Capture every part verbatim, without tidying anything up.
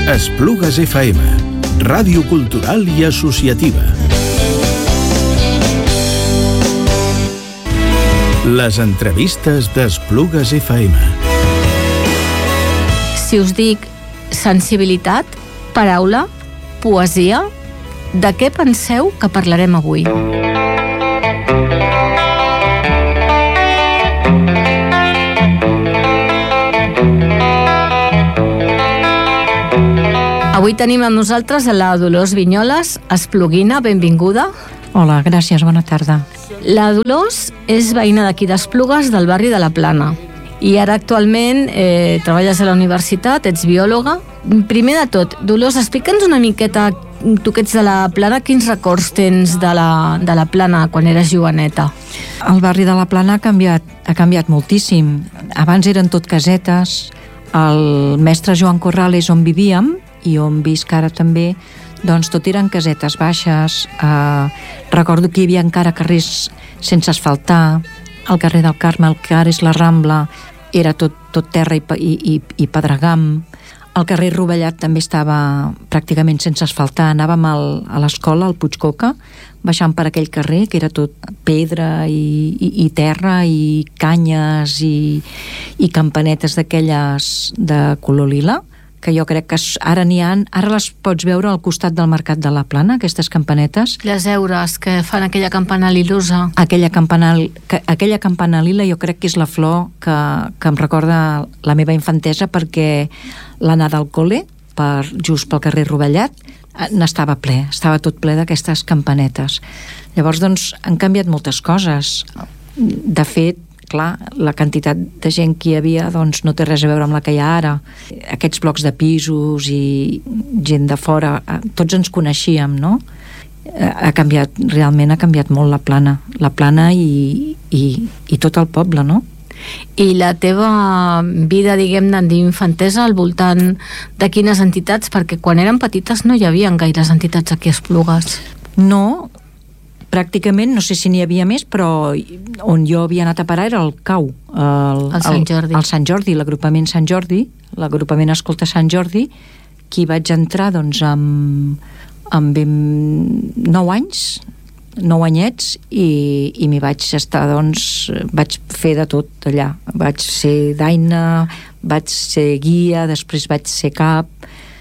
Esplugues F M, ràdio cultural i associativa. Les entrevistes d'Esplugues F M. Si us dic sensibilitat, paraula, poesia, de què penseu que parlarem avui? Avui tenim amb nosaltres a la Dolors Vinyoles, espluguina, benvinguda. Hola, gràcies, bona tarda. La Dolors és veïna d'aquí d'Esplugues, del barri de la Plana. I ara actualment eh, treballes a la universitat, ets biòloga. Primer de tot, Dolors, explica'ns una miqueta, tu que ets de la Plana, quins records tens de la, de la Plana quan eres joveneta? El barri de la Plana ha canviat, ha canviat moltíssim. Abans eren tot casetes. El mestre Joan Corrales, on vivíem, i on visc ara també, doncs tot eren casetes baixes. Eh, recordo que hi havia encara carrers sense asfaltar. El carrer del Carme, el que ara és la Rambla, era tot, tot terra i, i, i pedregam. El carrer Rovellat també estava pràcticament sense asfaltar. Anàvem al, a l'escola, al Puigcoca, baixant per aquell carrer, que era tot pedra i, i, i terra i canyes i, i campanetes d'aquelles de color lila, que jo crec que ara n'hi ha, ara les pots veure al costat del Mercat de la Plana, aquestes campanetes. Les eures que fan aquella campana lilosa. Aquella campana, que, aquella campana lila jo crec que és la flor que, que em recorda la meva infantesa, perquè l'anada al col·le, per, just pel carrer Rovellat, n'estava ple, estava tot ple d'aquestes campanetes. Llavors, doncs, han canviat moltes coses. De fet, clar, la quantitat de gent que hi havia doncs no té res a veure amb la que hi ha ara. Aquests blocs de pisos i gent de fora, tots ens coneixíem, no? Ha canviat, realment ha canviat molt la Plana, la Plana i, i, i tot el poble, no? I la teva vida, diguem-ne, d'infantesa al voltant de quines entitats? Perquè quan eren petites no hi havia gaires entitats aquí a Esplugues. No, pràcticament, no sé si n'hi havia més, però on jo havia anat a parar era el C A U, el, el Sant Jordi, el, el Sant Jordi, l'agrupament Sant Jordi, l'agrupament Escolta Sant Jordi, que hi vaig entrar doncs amb, amb ben nou anys, nou anyets, i, i m'hi vaig estar, doncs, vaig fer de tot allà. Vaig ser daina, vaig ser guia, després vaig ser cap,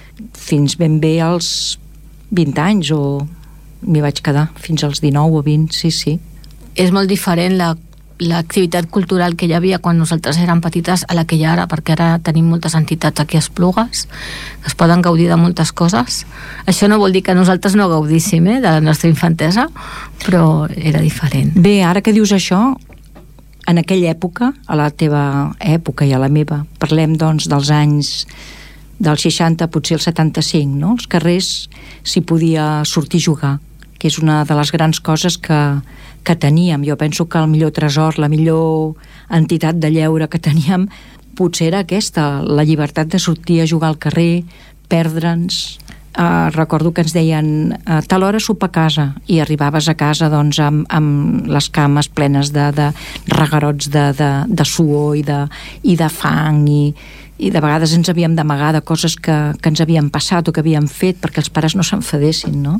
fins ben bé als vint anys, o m'hi vaig quedar fins als dinou o vint, sí, sí. És molt diferent la, l'activitat cultural que hi havia quan nosaltres érem petites a la que hi ha ara, perquè ara tenim moltes entitats aquí a Esplugues que es poden gaudir de moltes coses. Això no vol dir que nosaltres no gaudíssim eh, de la nostra infantesa, però era diferent. Bé, ara que dius això, en aquella època, a la teva època i a la meva, parlem doncs dels anys del seixanta, potser el setanta-cinc, no? Els carrers s'hi podia sortir a jugar, que és una de les grans coses que, que teníem. Jo penso que el millor tresor, la millor entitat de lleure que teníem potser era aquesta, la llibertat de sortir a jugar al carrer, perdre'ns. Uh, recordo que ens deien a tal hora sopar a casa, i arribaves a casa doncs amb, amb les cames plenes de, de regarots de, de, de suor i de, i de fang, i, i de vegades ens havíem d'amagar de coses que, que ens havien passat o que havíem fet perquè els pares no s'enfadessin, no?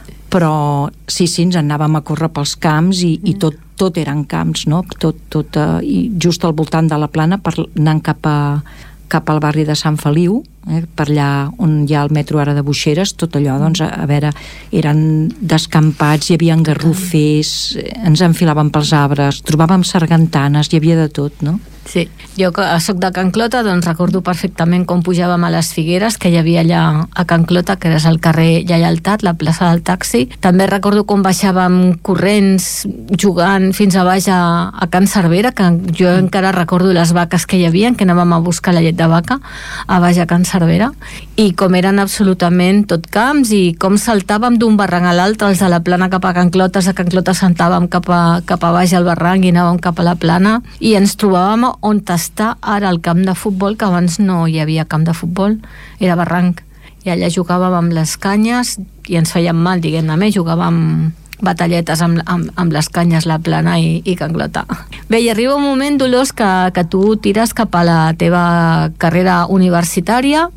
Però sí, sí, ens anàvem a córrer pels camps i, i tot, tot eren camps, no? Tot, tot, uh, i just al voltant de la Plana, per, anant cap, a, cap al barri de Sant Feliu, eh, per allà on hi ha el metro ara de Boixeres, tot allò, doncs, a, a veure, eren descampats, hi havia garrofers, ens enfilàvem pels arbres, trobàvem sargantanes, hi havia de tot, no? Sí, jo que soc de Can Clota, doncs recordo perfectament com pujàvem a les Figueres, que hi havia allà a Can Clota, que és el carrer Lleialtat, la plaça del taxi. També recordo com baixàvem corrents, jugant fins a baix a, a Can Cervera, que jo encara recordo les vaques que hi havia, que anàvem a buscar la llet de vaca a baix a Can Cervera, i com eren absolutament tot camps, i com saltàvem d'un barranc a l'altre, els de la Plana cap a Can Clota, els de Can Clota saltàvem cap a, cap a baix al barranc i anàvem cap a la Plana, i ens trobàvem on està ara el camp de futbol, que abans no hi havia camp de futbol, era barranc, i allà jugàvem amb les canyes i ens feien mal, diguem-ne, jugàvem batalletes amb, amb, amb les canyes, la Plana i, i Can Clota. Bé, i arriba un moment, Dolors, que, que tu tires cap a la teva carrera universitària,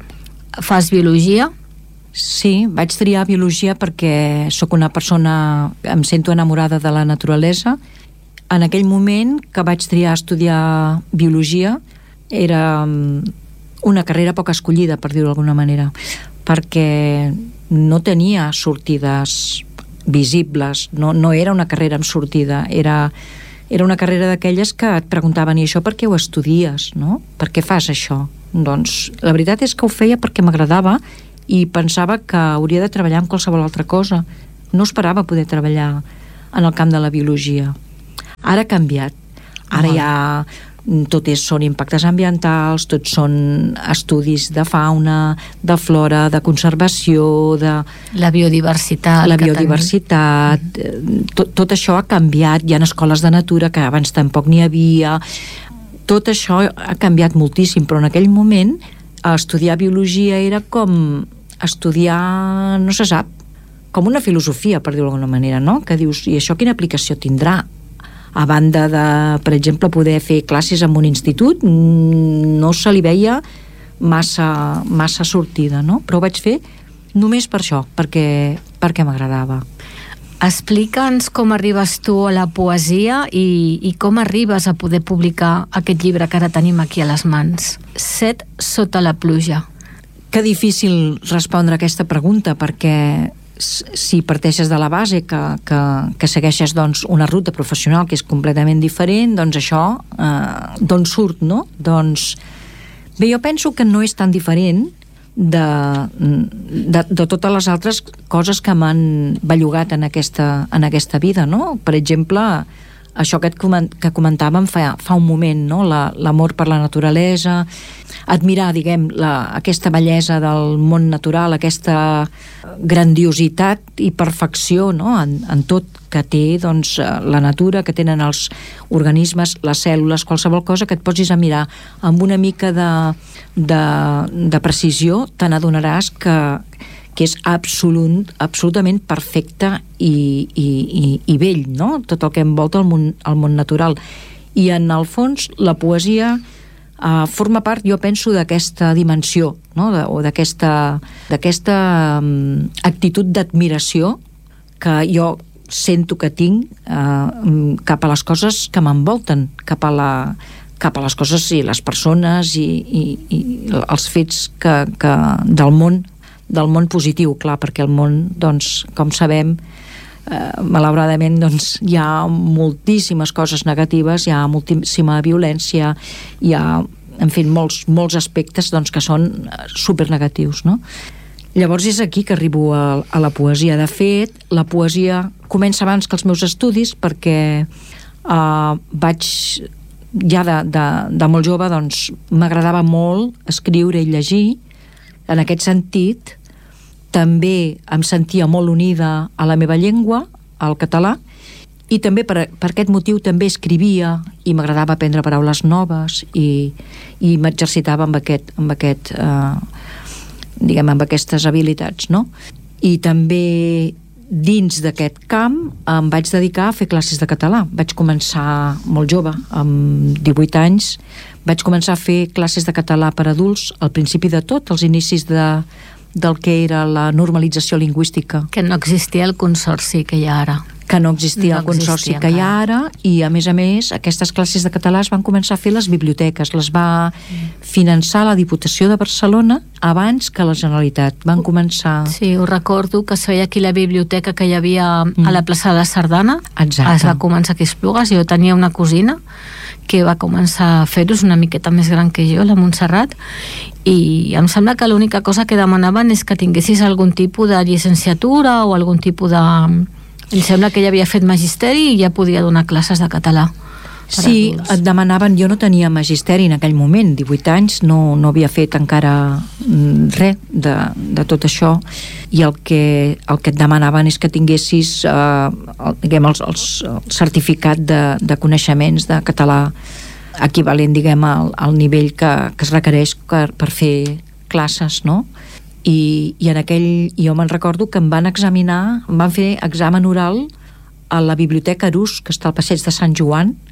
fas biologia? Sí, vaig triar biologia perquè sóc una persona, em sento enamorada de la naturalesa. En aquell moment que vaig triar estudiar biologia era una carrera poc escollida, per dir-ho d'alguna manera, perquè no tenia sortides visibles, no, no era una carrera amb sortida, era, era una carrera d'aquelles que et preguntaven, i això per què ho estudies, no? Per què fas això? Doncs la veritat és que ho feia perquè m'agradava i pensava que hauria de treballar en qualsevol altra cosa. No esperava poder treballar en el camp de la biologia. Ara ha canviat. Ara ja tot és, són impactes ambientals, tot són estudis de fauna, de flora, de conservació, de... La biodiversitat. La biodiversitat. Tot, tot això ha canviat. Hi ha escoles de natura que abans tampoc n'hi havia. Tot això ha canviat moltíssim, però en aquell moment estudiar biologia era com estudiar, no se sap, com una filosofia, per dir-ho d'alguna manera, no? Que dius, i això quina aplicació tindrà? A banda de, per exemple, poder fer classes en un institut, no se li veia massa, massa sortida, no? Però ho vaig fer només per això, perquè, perquè m'agradava. Explica'ns com arribes tu a la poesia i, i com arribes a poder publicar aquest llibre que ara tenim aquí a les mans. Set sota la pluja. Que difícil respondre a aquesta pregunta, perquè si parteixes de la base que, que, que segueixes doncs, una ruta professional que és completament diferent, doncs això eh, d'on surt, no? Doncs bé, jo penso que no és tan diferent de, de, de totes les altres coses que m'han bellugat en aquesta, en aquesta vida, no? Per exemple, això que, et coment, que comentàvem fa, fa un moment, no? La, l'amor per la naturalesa, admirar, diguem, la, aquesta bellesa del món natural, aquesta grandiositat i perfecció, no? en, en tot que té doncs, la natura, que tenen els organismes, les cèl·lules, qualsevol cosa que et posis a mirar amb una mica de, de, de precisió, te n'adonaràs que, que és absolut, absolutament perfecte i, i, i, i bell, no? Tot el que envolta el món, el món natural. I en el fons la poesia Uh, forma part, jo penso, d'aquesta dimensió, no? de, o d'aquesta, d'aquesta um, actitud d'admiració que jo sento que tinc uh, cap a les coses que m'envolten, cap a, la, cap a les coses i les persones i, i, i els fets que, que del món, del món positiu, clar, perquè el món, doncs, com sabem, Uh, malauradament doncs, hi ha moltíssimes coses negatives, hi ha moltíssima violència, hi ha, en fi, molts, molts aspectes doncs, que són supernegatius, no? Llavors és aquí que arribo a, a la poesia. De fet, la poesia comença abans que els meus estudis perquè uh, vaig, ja de, de, de molt jove, doncs, m'agradava molt escriure i llegir. En aquest sentit, també em sentia molt unida a la meva llengua, al català, i també per, per aquest motiu també escrivia i m'agradava aprendre paraules noves i, i m'exercitava amb aquest, amb aquest eh, diguem, amb aquestes habilitats, no? I també dins d'aquest camp em vaig dedicar a fer classes de català. Vaig començar molt jove, amb divuit anys, vaig començar a fer classes de català per adults, al principi de tot, als inicis de del que era la normalització lingüística. Que no existia el consorci que hi ha ara. Que no existia no el consorci que hi ha ara, i a més a més aquestes classes de català es van començar a fer les biblioteques, les va finançar la Diputació de Barcelona abans que la Generalitat. Van començar... Sí, ho recordo, que es feia aquí la biblioteca que hi havia mm. a la plaça de la Sardana. Exacte. Es va començar aquí a Esplugues. Jo tenia una cosina que va començar a fer-ho, una miqueta més gran que jo, la Montserrat, i em sembla que l'única cosa que demanaven és que tinguessis algun tipus de llicenciatura o algun tipus de... Em sembla que ella havia fet magisteri i ja podia donar classes de català. Sí, et demanaven, jo no tenia magisteri en aquell moment, divuit anys, no, no havia fet encara res de, de tot això, i el que, el que et demanaven és que tinguessis eh, el, diguem, els, els, el certificat de, de coneixements de català equivalent, diguem, al, al nivell que, que es requereix per, per fer classes, no? I, i en aquell, jo me'n recordo que em van examinar, em van fer examen oral a la Biblioteca Arús, que està al passeig de Sant Joan,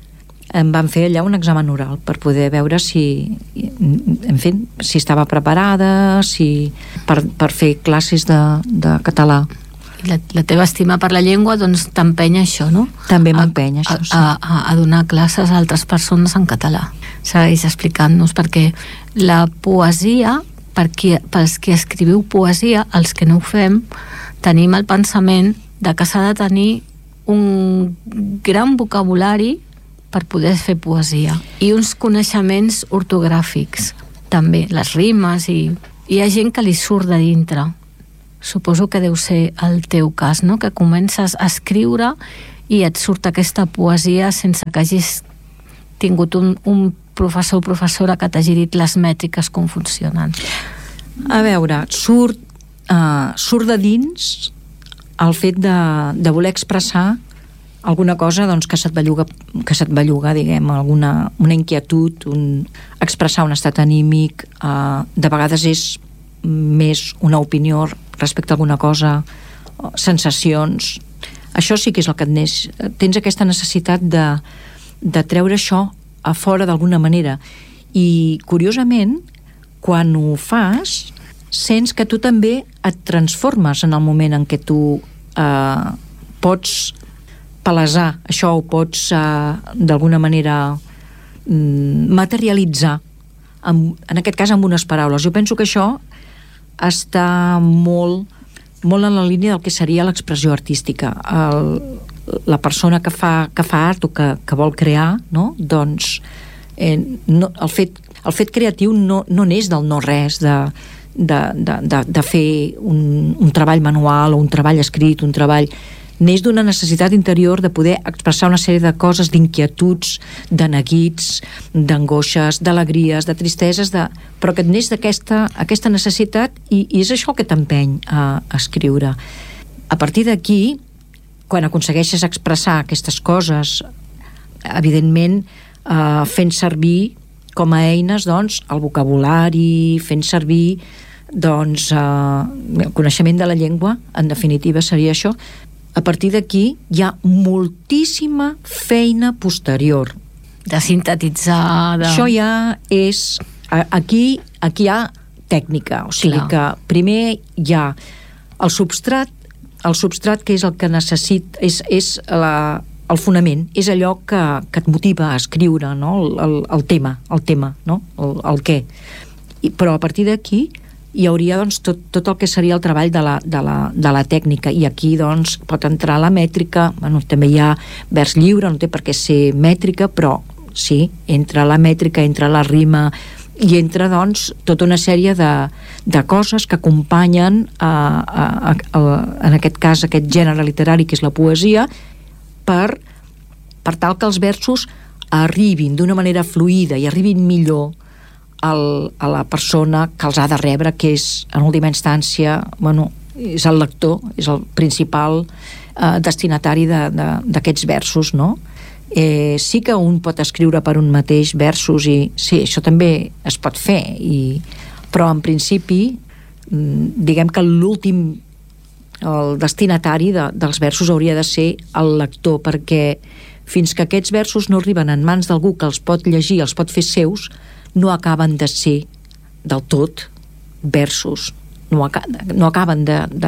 em van fer allà un examen oral per poder veure si, en fi, si estava preparada, si per, per fer classes de, de català. La, la teva estima per la llengua doncs t'empenya això, no? També m'empenya això, sí. A, a, a donar classes a altres persones en català. Segueix explicant-nos, perquè la poesia, per qui, pels que escriviu poesia, els que no ho fem, tenim el pensament de que s'ha de tenir un gran vocabulari per poder fer poesia i uns coneixements ortogràfics també, les rimes, i hi ha gent que li surt de dintre. Suposo que deu ser el teu cas, no? Que comences a escriure i et surt aquesta poesia sense que hagis tingut un, un professor o professora que t'hagi dit les mètriques com funcionen. A veure, surt, uh, surt de dins el fet de, de voler expressar alguna cosa doncs, que se't belluga, que se't belluga, diguem, alguna una inquietud, un, expressar un estat anímic, uh, de vegades és més una opinió respecte a alguna cosa, sensacions. Això sí que és el que et neix. Tens aquesta necessitat de, de treure això a fora d'alguna manera. I, curiosament, quan ho fas, sents que tu també et transformes en el moment en què tu eh, pots palesar això, o pots eh, d'alguna manera mm, materialitzar, en, en aquest cas amb unes paraules. Jo penso que això està molt, molt en la línia del que seria l'expressió artística. El, la persona que fa, que fa art o que, que vol crear, no? Doncs eh, no, el, fet, el fet creatiu no, no neix del no-res, de, de, de, de, de fer un, un treball manual o un treball escrit, un treball... Neix d'una necessitat interior de poder expressar una sèrie de coses, d'inquietuds, de neguits, d'angoixes, d'alegries, de tristeses, de... però que et neix d'aquesta aquesta necessitat i, i és això el que t'empeny a, a escriure. A partir d'aquí, quan aconsegueixes expressar aquestes coses, evidentment eh, fent servir com a eines doncs, el vocabulari, fent servir doncs, eh, el coneixement de la llengua, en definitiva seria això. A partir d'aquí hi ha moltíssima feina posterior. De sintetitzar... De... Això ja és... Aquí, aquí hi ha tècnica, o sigui Clar. Que primer hi ha el substrat, el substrat que és el que necessita, és, és la, el fonament, és allò que, que et motiva a escriure, no? el, el, el tema, el tema, no? el, el què. I, però a partir d'aquí hi hauria doncs, tot, tot el que seria el treball de la, de, la, de la tècnica, i aquí doncs, pot entrar la mètrica. Bueno, també hi ha vers lliure, no té per què ser mètrica, però sí, entra la mètrica, entra la rima i entra doncs, tota una sèrie de, de coses que acompanyen a, a, a, a, en aquest cas aquest gènere literari que és la poesia, per, per tal que els versos arribin d'una manera fluida i arribin millor El, a la persona que els ha de rebre, que és, en última instància, bueno, és el lector, és el principal eh, destinatari d'aquests de, versos, no? Eh, sí que un pot escriure per un mateix versos, i sí, això també es pot fer, i, però en principi diguem que l'últim, el destinatari de, dels versos hauria de ser el lector, perquè fins que aquests versos no arriben en mans d'algú que els pot llegir, els pot fer seus, no acaben de ser del tot versos, no, aca no acaben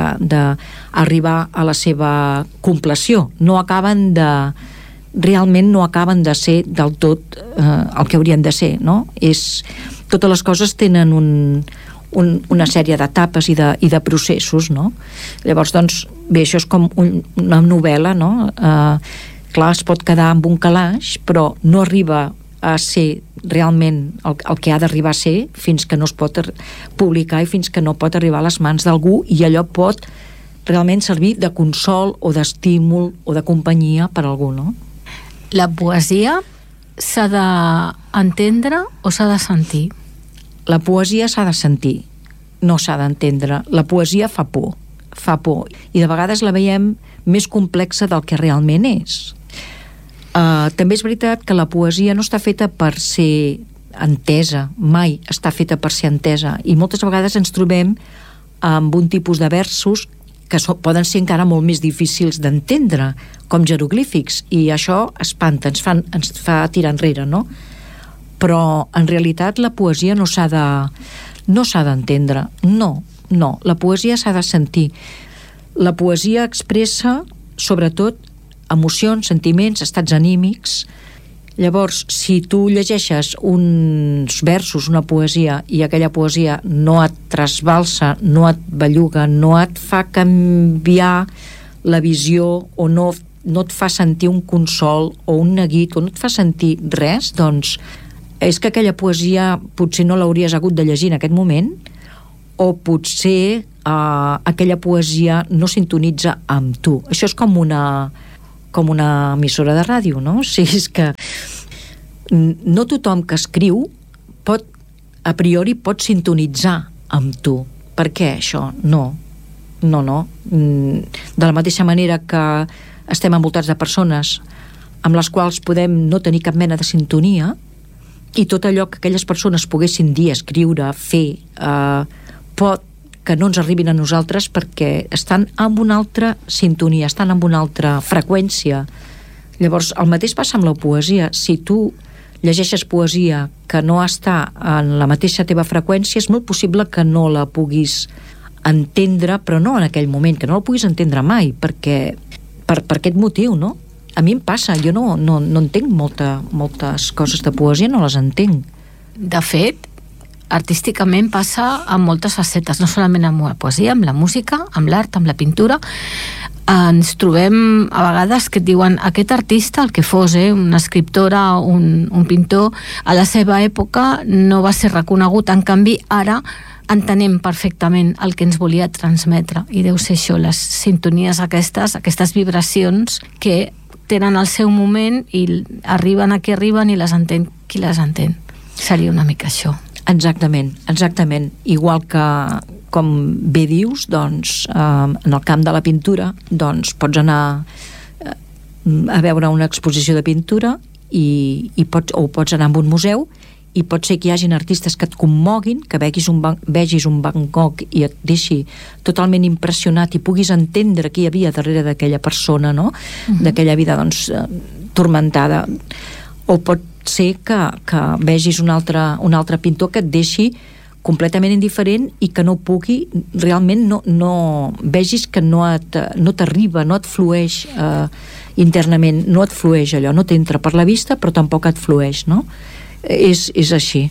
d'arribar a la seva compleció, no acaben de realment no acaben de ser del tot eh, el que haurien de ser, no? És, totes les coses tenen un, un, una sèrie d'etapes i, de, i de processos, no? Llavors, doncs, bé, això és com un, una novel·la, no? Eh, clar, es pot quedar amb un calaix, però no arriba a ser realment el, el que ha d'arribar a ser fins que no es pot publicar i fins que no pot arribar a les mans d'algú, i allò pot realment servir de consol o d'estímul o de companyia per a algú, no? La poesia s'ha d'entendre o s'ha de sentir? La poesia s'ha de sentir, no s'ha d'entendre. La poesia fa por, fa por, i de vegades la veiem més complexa del que realment és. Uh, també és veritat que la poesia no està feta per ser entesa, mai està feta per ser entesa, i moltes vegades ens trobem amb un tipus de versos que so, poden ser encara molt més difícils d'entendre, com jeroglífics, i això espanta, ens, fan, ens fa tirar enrere, no? Però en realitat la poesia no s'ha de, no s'ha d'entendre, no, no, la poesia s'ha de sentir. La poesia expressa sobretot emocions, sentiments, estats anímics. Llavors, si tu llegeixes uns versos, una poesia, i aquella poesia no et trasbalsa, no et belluga, no et fa canviar la visió, o no, no et fa sentir un consol o un neguit, o no et fa sentir res, doncs és que aquella poesia potser no l'hauries hagut de llegir en aquest moment, o potser eh, aquella poesia no sintonitza amb tu. Això és com una, com una emissora de ràdio, no? O sigui, és que no tothom que escriu pot, a priori, pot sintonitzar amb tu. Per què això? No. No, no. De la mateixa manera que estem envoltats de persones amb les quals podem no tenir cap mena de sintonia, i tot allò que aquelles persones poguessin dir, escriure, fer, eh, pot que no ens arribin a nosaltres perquè estan en una altra sintonia, estan en una altra freqüència. Llavors, el mateix passa amb la poesia. Si tu llegeixes poesia que no està en la mateixa teva freqüència, és molt possible que no la puguis entendre, però no en aquell moment, que no la puguis entendre mai, perquè per, per aquest motiu, no? A mi em passa, jo no, no, no entenc molta, moltes coses de poesia, no les entenc. De fet, artísticament passa amb moltes facetes, no solament amb la poesia, amb la música, amb l'art, amb la pintura. Ens trobem a vegades que et diuen aquest artista, el que fos, eh, una escriptora, un, un pintor, a la seva època no va ser reconegut, en canvi ara entenem perfectament el que ens volia transmetre, i deu ser això, les sintonies aquestes, aquestes vibracions que tenen el seu moment i arriben a qui arriben i les entén qui les entén. Seria una mica això. Exactament, exactament. Igual que, com bé dius, doncs, eh, en el camp de la pintura, doncs pots anar eh, a veure una exposició de pintura i, i pots, o pots anar a un museu, i pot ser que hi hagin artistes que et commoguin, que vegis un, vegis un Van Gogh i et deixi totalment impressionat i puguis entendre què hi havia darrere d'aquella persona, no? Uh-huh. D'aquella vida, doncs, turmentada. O pot ser que, que vegis un altre, un altre pintor que et deixi completament indiferent i que no pugui, realment no, no vegis que no, et, no t'arriba, no et flueix eh, internament, no et flueix allò, no t'entra per la vista però tampoc et flueix, no? És, és així.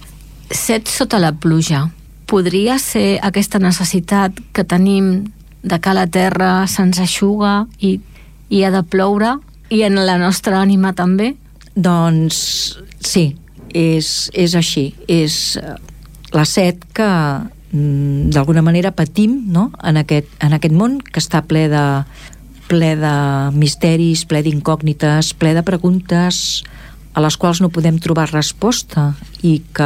Set sota la pluja. Podria ser aquesta necessitat que tenim de que la terra se'ns eixuga i, i ha de ploure, i en la nostra ànima també? Doncs sí, és, és així. És la set que d'alguna manera patim, no? en, aquest, en aquest món que està ple de, ple de misteris, ple d'incògnites, ple de preguntes a les quals no podem trobar resposta, i que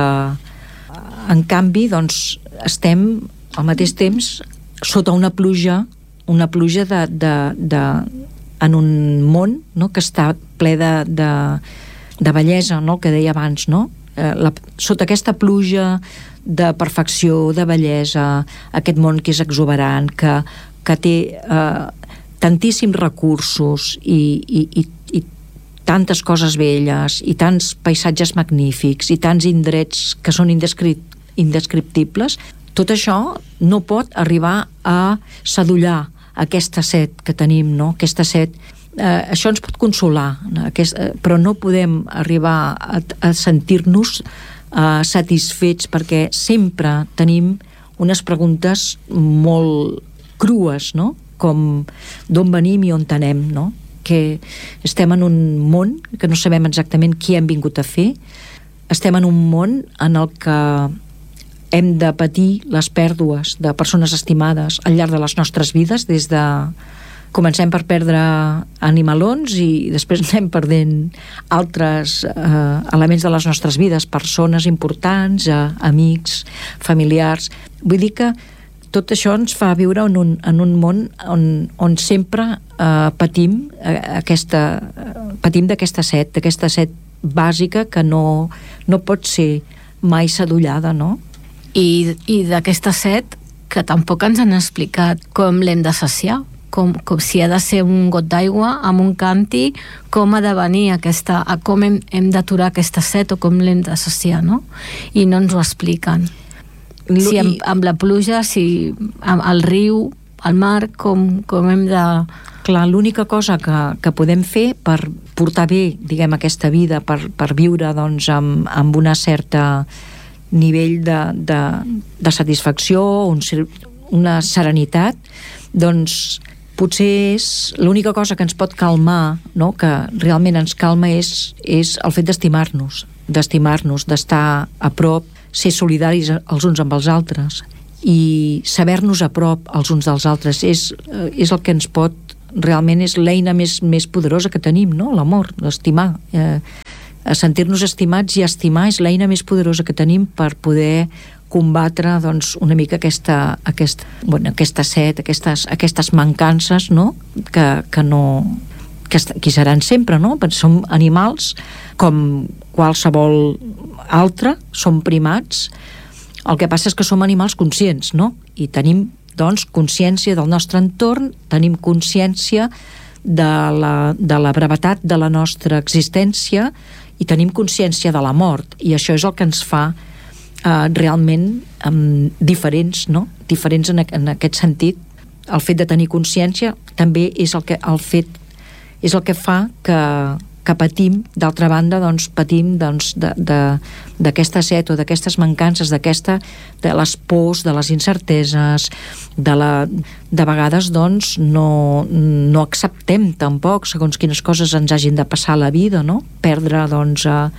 en canvi doncs, estem al mateix temps sota una pluja, una pluja de, de, de, en un món, no? que està ple de, de, de bellesa, no? el que deia abans, no? eh, la, sota aquesta pluja de perfecció, de bellesa, aquest món que és exuberant, que, que té eh, tantíssims recursos i, i, i, i tantes coses belles i tants paisatges magnífics i tants indrets que són indescrip- indescriptibles, tot això no pot arribar a sadollar aquesta set que tenim, no? Aquesta set, eh, això ens pot consolar, aquest, eh, però no podem arribar a, a sentir-nos eh, satisfets, perquè sempre tenim unes preguntes molt crues, no? Com d'on venim i on anem, no? Que estem en un món que no sabem exactament qui hem vingut a fer, estem en un món en el que hem de patir les pèrdues de persones estimades al llarg de les nostres vides, des de comencem per perdre animalons i després anem perdent altres eh, elements de les nostres vides, persones importants, eh, amics, familiars. Vull dir que tot això ens fa viure en un, en un món on, on sempre eh, patim eh, aquesta, patim d'aquesta set, d'aquesta set bàsica que no, no pot ser mai sadollada, no? I, i d'aquesta set que tampoc ens han explicat com l'hem de saciar, com, com si ha de ser un got d'aigua amb un canti, com ha de venir aquesta, a com hem, hem d'aturar aquesta set o com l'hem de saciar, no? I no ens ho expliquen. Si amb, amb la pluja, si amb el riu, el mar, com, com hem de... Clar, l'única cosa que, que podem fer per portar bé, diguem, aquesta vida, per, per viure, doncs, amb, amb una certa nivell de, de, de satisfacció, un, una serenitat, doncs potser és l'única cosa que ens pot calmar, no? Que realment ens calma és, és el fet d'estimar-nos, d'estimar-nos, d'estar a prop, ser solidaris els uns amb els altres i saber-nos a prop els uns dels altres és, és el que ens pot, realment és l'eina més, més poderosa que tenim, no? L'amor, l'estimar. Eh, sentir-nos estimats i estimar és l'eina més poderosa que tenim per poder combatre, doncs, una mica aquesta, aquesta, bueno, aquesta set, aquestes, aquestes mancances, no? Que, que no... que qui seran sempre, no? Perquè som animals com qualsevol altre, som primats. El que passa és que som animals conscients, no? I tenim, doncs, consciència del nostre entorn, tenim consciència de la, de la brevetat de la nostra existència i tenim consciència de la mort, i això és el que ens fa eh, realment um, diferents, no? Diferents en, en aquest sentit. El fet de tenir consciència també és el que, el fet, és el que fa que, que patim, d'altra banda, doncs, patim doncs, de, de, d'aquesta set o d'aquestes mancances, d'aquesta, de les pors, de les incerteses, de, la, de vegades doncs, no, no acceptem tampoc segons quines coses ens hagin de passar a la vida, no? Perdre doncs, a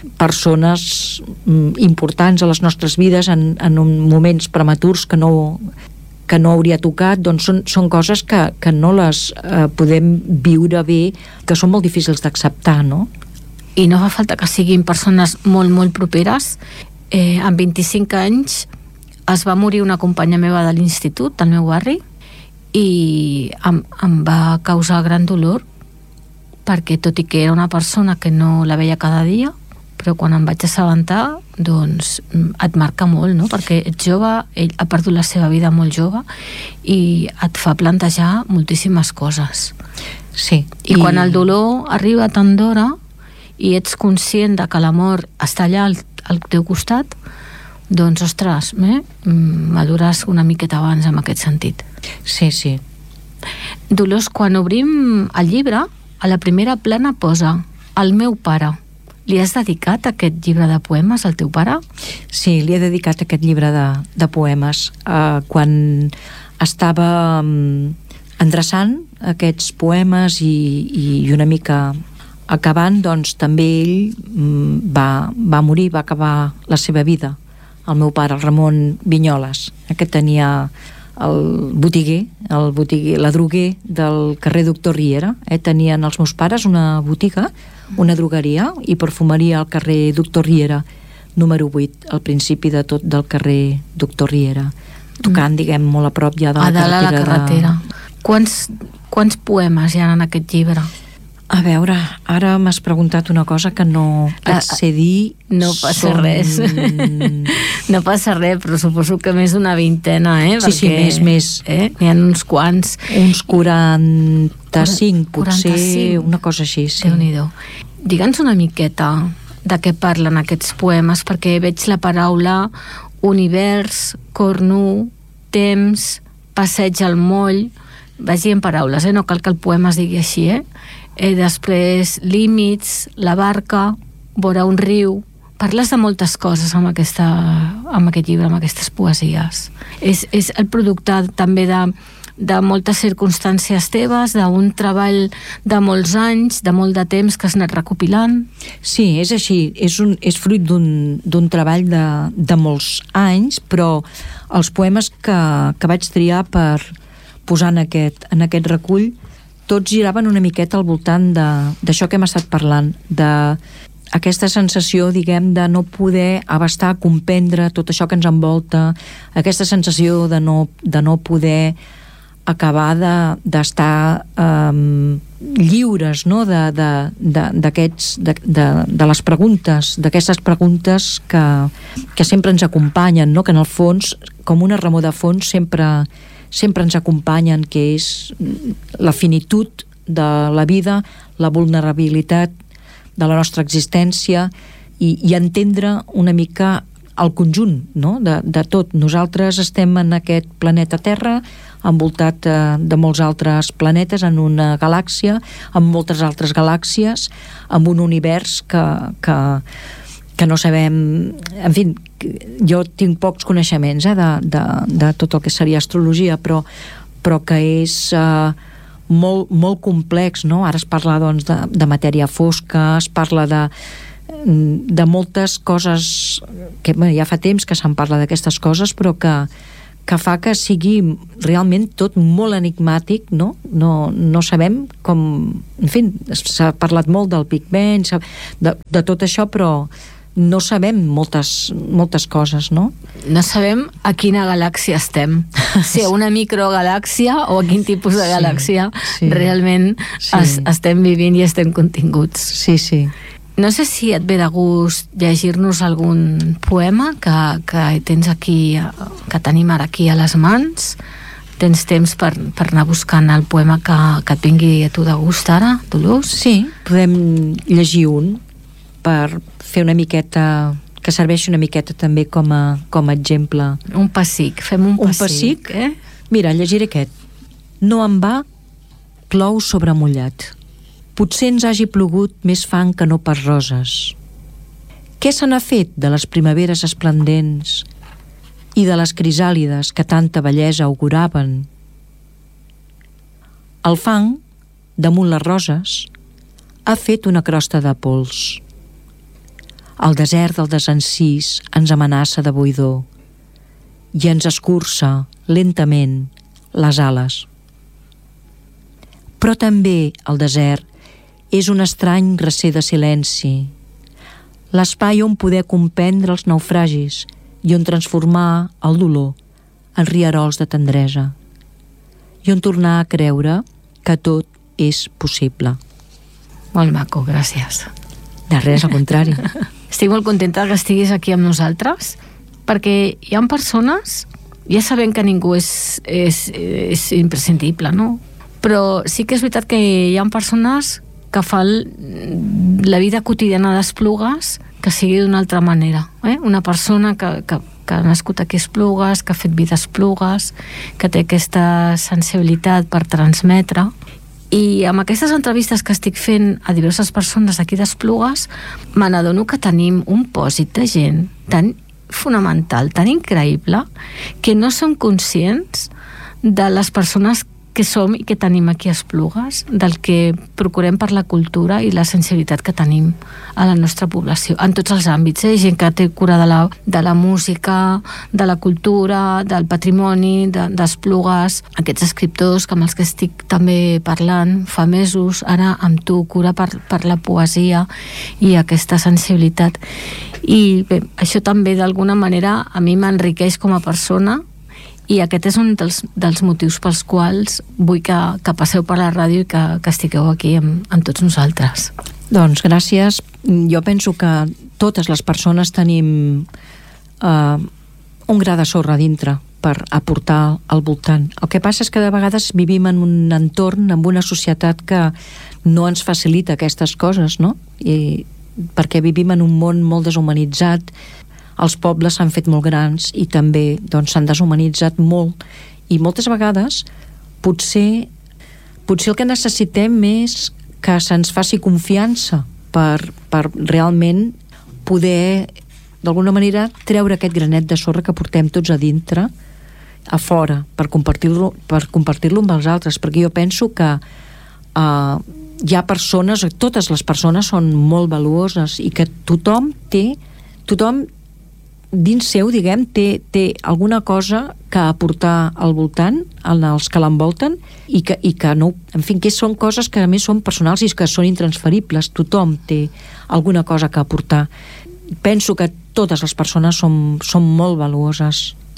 persones importants a les nostres vides en, en moments prematurs que no que no hauria tocat, doncs són, són coses que, que no les eh, podem viure bé, que són molt difícils d'acceptar, no? I no fa falta que siguin persones molt, molt properes. Eh, amb vint-i-cinc anys es va morir una companya meva de l'institut, del meu barri, i em, em va causar gran dolor, perquè tot i que era una persona que no la veia cada dia, però quan em vaig assabentar, doncs et marca molt, no? Perquè ets jove, ell ha perdut la seva vida molt jove i et fa plantejar moltíssimes coses. Sí. I, I quan el dolor arriba tant d'hora i ets conscient de que l'amor està allà al, al teu costat, doncs, ostres, eh? madures una miqueta abans en aquest sentit. Sí, sí. Dolors, quan obrim el llibre, a la primera plana posa el meu pare. Li has dedicat aquest llibre de poemes al teu pare? Sí, li he dedicat aquest llibre de, de poemes. Uh, quan estava um, endreçant aquests poemes i, i una mica acabant, doncs també ell um, va, va morir, va acabar la seva vida. El meu pare, el Ramon Vinyoles, que tenia el botiguer, el botiguer, la droguer del carrer Doctor Riera. Eh? Tenien els meus pares una botiga, una drogueria i perfumeria al carrer Doctor Riera, número vuit, al principi de tot del carrer Doctor Riera, tocant, mm. diguem, molt a prop ja de la, a carretera, la carretera. De... Quants, quants poemes hi ha en aquest llibre? A veure, ara m'has preguntat una cosa que no et sé dir. No passa Són... res. No passa res, però suposo que més d'una vintena, eh? Sí, sí, més, més. Eh? N'hi ha uns quants. Uns quaranta-cinc, potser, quaranta-cinc. Una cosa així, sí. Déu-n'hi-do. Digue'ns una miqueta de què parlen aquests poemes, perquè veig la paraula univers, cornu, temps, passeig al moll, vagi en paraules, eh? No cal que el poema es digui així, eh? Eh, després límits, la barca, vora un riu. Parles de moltes coses amb, aquesta, amb aquest llibre, amb aquestes poesies. És, és el producte també de, de moltes circumstàncies teves, d'un treball de molts anys, de molt de temps que has anat recopilant. Sí, és així, és, un, és fruit d'un, d'un treball de, de molts anys, però els poemes que, que vaig triar per posar en aquest, en aquest recull tots giraven una miqueta al voltant d'això que hem estat parlant, d'aquesta sensació, diguem, de no poder abastar, comprendre tot això que ens envolta, aquesta sensació de no, de no poder acabar d'estar de, um, lliures, no? de, de, de, d'aquests, de, de, de les preguntes, d'aquestes preguntes que, que sempre ens acompanyen, no? Que en el fons, com una remor de fons, sempre, sempre ens acompanyen, que és la finitud de la vida, la vulnerabilitat de la nostra existència i, i entendre una mica el conjunt, no? de, de tot. Nosaltres estem en aquest planeta Terra, envoltat de, de molts altres planetes, en una galàxia, amb moltes altres galàxies, amb un univers que, que, que no sabem... En fi, jo tinc pocs coneixements eh, de, de, de tot el que seria astrologia, però, però que és eh, molt, molt complex, no? Ara es parla doncs, de, de matèria fosca, es parla de de moltes coses que bé, ja fa temps que se'n parla d'aquestes coses, però que, que fa que sigui realment tot molt enigmàtic, no? No, no sabem com... En fi, s'ha parlat molt del Big Bang, de, de tot això, però no sabem moltes, moltes coses, no? No sabem a quina galàxia estem. Si a una microgalàxia o a quin tipus de galàxia sí, sí, realment sí. Es, estem vivint i estem continguts. Sí, sí. No sé si et ve de gust llegir-nos algun poema que, que tens aquí, que tenim ara aquí a les mans. Tens temps per, per anar buscant el poema que, que et vingui a tu de gust ara, Dolors? Sí, podem llegir un per fer una miqueta, que serveixi una miqueta també com a, com a exemple. Un pessic, fem un pessic. Un pessic? Eh? Mira, llegiré aquest. No em va, plou sobre mullat. Potser ens hagi plogut més fang que no pas roses. Què se n'ha fet de les primaveres esplendents i de les crisàlides que tanta bellesa auguraven? El fang, damunt les roses, ha fet una crosta de pols. El desert del desencís ens amenaça de buidor i ens escurça lentament les ales. Però també el desert és un estrany recer de silenci, l'espai on poder comprendre els naufragis i on transformar el dolor en rierols de tendresa i on tornar a creure que tot és possible. Molt maco, gràcies. De res, al contrari. Estic molt contenta que estiguis aquí amb nosaltres, perquè hi ha persones, ja sabem que ningú és, és, és imprescindible, no? Però sí que és veritat que hi ha persones que fan la vida quotidiana d'Esplugues que sigui d'una altra manera. Eh? Una persona que, que, que ha nascut aquí a Esplugues, que ha fet vida a Esplugues, que té aquesta sensibilitat per transmetre. I amb aquestes entrevistes que estic fent a diverses persones aquí d'Esplugues, me n'adono que tenim un pòsit de gent tan fonamental, tan increïble, que no som conscients de les persones que som i que tenim aquí a Esplugues, del que procurem per la cultura i la sensibilitat que tenim a la nostra població, en tots els àmbits, eh? Gent que té cura de la, de la música, de la cultura, del patrimoni, d'Esplugues, de, aquests escriptors que amb els que estic també parlant fa mesos, ara amb tu, cura per, per la poesia i aquesta sensibilitat. I bé, això també d'alguna manera a mi m'enriqueix com a persona. I aquest és un dels, dels motius pels quals vull que, que passeu per la ràdio i que, que estigueu aquí amb, amb tots nosaltres. Doncs gràcies. Jo penso que totes les persones tenim eh, un gra de sorra dintre per aportar al voltant. El que passa és que de vegades vivim en un entorn, en una societat que no ens facilita aquestes coses, no? I perquè vivim en un món molt deshumanitzat, els pobles s'han fet molt grans i també doncs, s'han deshumanitzat molt i moltes vegades potser, potser el que necessitem és que se'ns faci confiança per, per realment poder d'alguna manera treure aquest granet de sorra que portem tots a dintre a fora per compartir-lo per compartir-lo amb els altres, perquè jo penso que uh, hi ha persones, totes les persones són molt valuoses i que tothom té tothom dins seu, diguem, té, té alguna cosa que aportar al voltant, als que l'envolten, i que, i que no, en fi, que són coses que a més són personals i que són intransferibles. Tothom té alguna cosa que aportar. Penso que totes les persones som, som molt valuoses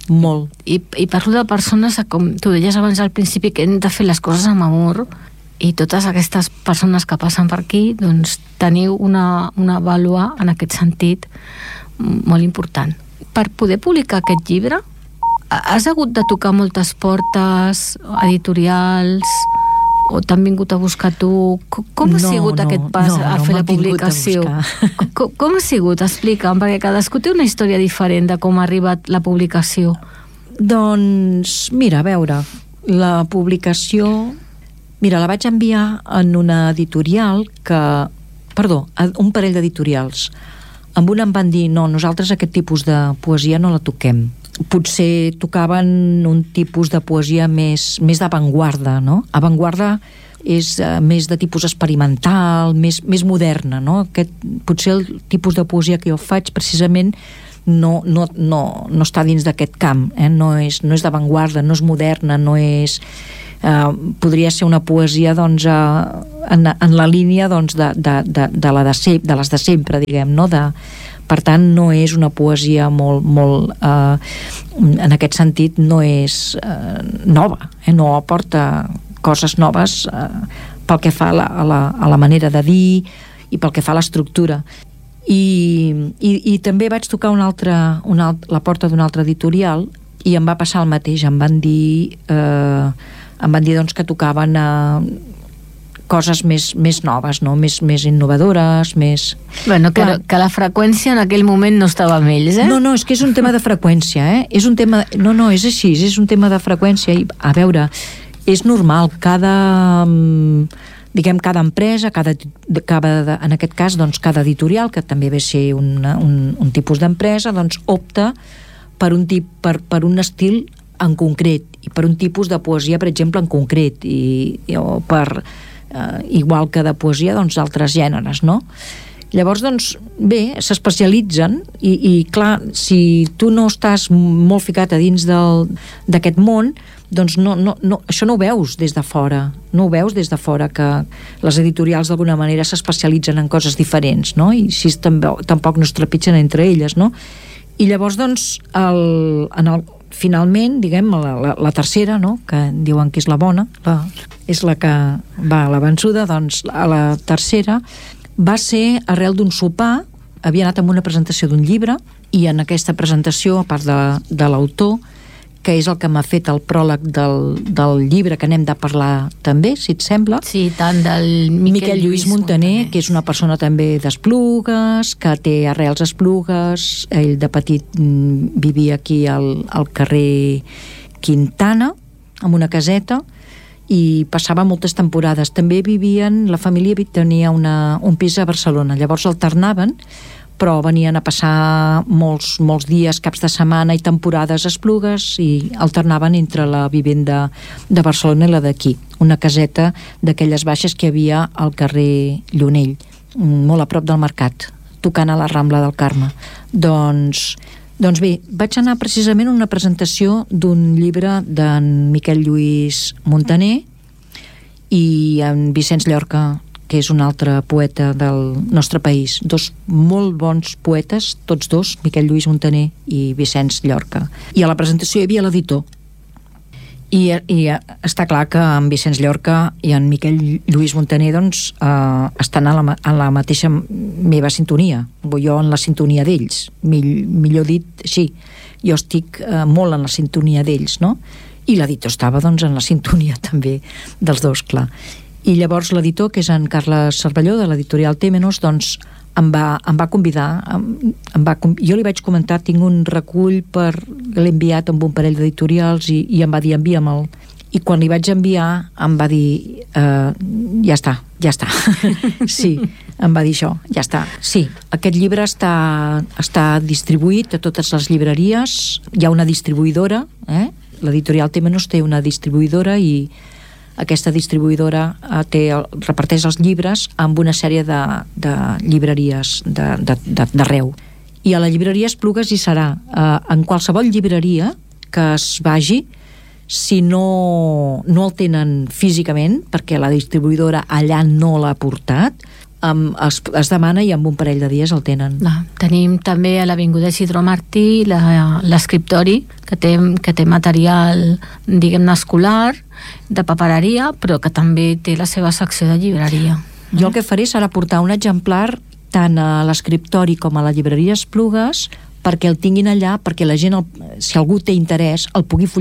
molt. I, i parlo de persones, com tu deies abans al principi, que hem de fer les coses amb amor, i totes aquestes persones que passen per aquí, doncs teniu una, una vàlua en aquest sentit molt important. Per poder publicar aquest llibre, has hagut de tocar moltes portes, editorials, o t'han vingut a buscar tu? Com ha no, sigut no, aquest pas no, a no fer la publicació? Com, com ha sigut? Explica'm, perquè cadascú té una història diferent de com ha arribat la publicació. Doncs, mira, a veure, la publicació... Mira, la vaig enviar en una editorial que... Perdó, un parell d'editorials. Amb una em van dir, no, nosaltres aquest tipus de poesia no la toquem. Potser tocaven un tipus de poesia més, més d'avantguarda, no? Avantguarda és uh, més de tipus experimental, més, més moderna, no? Aquest, potser el tipus de poesia que jo faig precisament no, no, no, no està dins d'aquest camp, eh? no és, no és d'avantguarda, no és moderna, no és... Uh, podria ser una poesia doncs, uh, en, en la línia doncs, de, de, de, de, la de, se, de les de sempre, diguem, no? De, per tant, no és una poesia molt, molt uh, en aquest sentit no és uh, nova, eh? No aporta coses noves uh, pel que fa a la, a, la, a la manera de dir i pel que fa a l'estructura. I, i, i també vaig tocar una altra, una, la porta d'una altra editorial i em va passar el mateix, em van dir eh, em van dir doncs, que tocaven eh, coses més, més noves, no? més, més innovadores, més... Bueno, que, que la freqüència en aquell moment no estava amb ells, eh? No, no, és que és un tema de freqüència, eh? És un tema... No, no, és així, és un tema de freqüència i, a veure, és normal, cada... diguem, cada empresa, cada, cada, en aquest cas, doncs, cada editorial, que també ve a ser una, un, un tipus d'empresa, doncs opta per un, tip, per, per un estil en concret i per un tipus de poesia, per exemple, en concret i, i o per, eh, igual que de poesia, doncs altres gèneres, no? Llavors, doncs, bé, s'especialitzen i, i clar, si tu no estàs molt ficat a dins d'aquest món, doncs no, no, no, això no ho veus des de fora, no ho veus des de fora, que les editorials d'alguna manera s'especialitzen en coses diferents, no? I si tampoc, tampoc no es trepitgen entre elles, no? I llavors, doncs, el, en el finalment, diguem, la, la, la tercera, no? Que diuen que és la bona, la, és la que va a la vençuda, doncs a la tercera va ser arrel d'un sopar, havia anat amb una presentació d'un llibre i en aquesta presentació, a part de, de l'autor, que és el que m'ha fet el pròleg del, del llibre que anem de parlar també, si et sembla. Sí, tant del Miquel, Miquel Lluís Muntaner, Muntaner, que és una persona també d'Esplugues, que té arrels a Esplugues, ell de petit vivia aquí al, al carrer Quintana, amb una caseta, i passava moltes temporades. També vivien, la família tenia una, un pis a Barcelona, llavors alternaven, però venien a passar molts, molts dies, caps de setmana i temporades a Esplugues i alternaven entre la vivenda de Barcelona i la d'aquí, una caseta d'aquelles baixes que hi havia al carrer Llunell, molt a prop del mercat, tocant a la Rambla del Carme. Doncs, doncs bé, vaig anar precisament a una presentació d'un llibre d'en Miquel Lluís Muntaner i en Vicenç Llorca, que és un altre poeta del nostre país. Dos molt bons poetes, tots dos, Miquel Lluís Muntaner i Vicenç Llorca. I a la presentació hi havia l'editor. I, i està clar que en Vicenç Llorca i en Miquel Lluís Muntaner doncs, eh, estan a la, a la mateixa meva sintonia. Jo en la sintonia d'ells. Mill, millor dit, sí, jo estic eh, molt en la sintonia d'ells, no? I l'editor estava doncs, en la sintonia també dels dos, clar. I llavors l'editor, que és en Carles Cervelló de l'editorial Témenos, doncs em va, em va convidar em, em va, jo li vaig comentar, tinc un recull per, l'he enviat amb un parell d'editorials i, i em va dir envia'm-el, i quan li vaig enviar em va dir eh, ja està, ja està sí, em va dir això, ja està sí, aquest llibre està, està distribuït a totes les llibreries, hi ha una distribuïdora, eh? L'editorial Témenos té una distribuïdora i aquesta distribuïdora eh, té, reparteix els llibres amb una sèrie de, de llibreries d'arreu. I a la llibreria Esplugues hi serà. Eh, en qualsevol llibreria que es vagi, si no, no el tenen físicament, perquè la distribuïdora allà no l'ha portat, amb, es, es demana i en un parell de dies el tenen. No. Tenim també a l'Avinguda Isidro Martí la, l'escriptori, que té, que té material, diguem-ne, escolar, de papereria, però que també té la seva secció de llibreria. Jo el que faré serà portar un exemplar tant a l'escriptori com a la llibreria Esplugues perquè el tinguin allà, perquè la gent, el, si algú té interès, el pugui